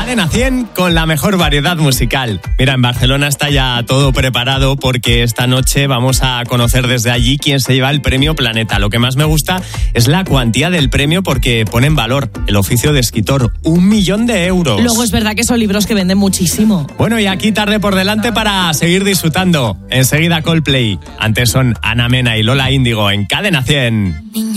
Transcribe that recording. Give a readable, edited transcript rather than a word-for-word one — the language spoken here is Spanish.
Cadena 100 con la mejor variedad musical. Mira, en Barcelona está ya todo preparado porque esta noche vamos a conocer desde allí quién se lleva el premio Planeta. Lo que más me gusta es la cuantía del premio porque pone en valor el oficio de escritor. 1 millón de euros. Luego es verdad que son libros que venden muchísimo. Bueno, y aquí tarde por delante para seguir disfrutando. Enseguida Coldplay. Antes son Ana Mena y Lola Índigo en Cadena 100.